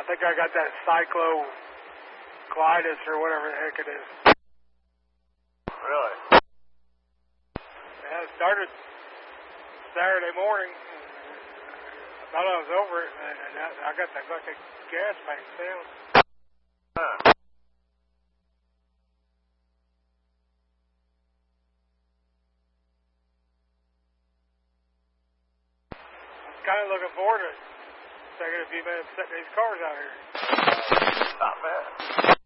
think I got that cycloclitis or whatever the heck it is. Really? Yeah, it started Saturday morning. I thought I was over it, and I got that like a gas tank sound. Huh. I'm kind of looking forward to taking a few minutes setting these cars out here. Not bad.